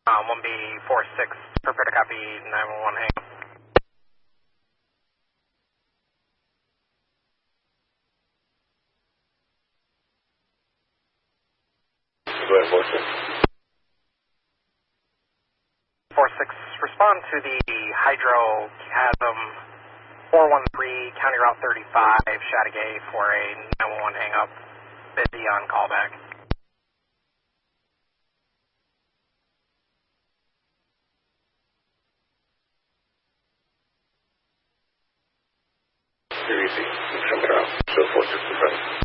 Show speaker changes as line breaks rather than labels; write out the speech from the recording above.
1B46, prepare to copy 911 hang up.
Go ahead, 46.
46, respond to the Hydro Chasm 413, County Route 35, Chateauguay for a 911 hang up. Busy on callback.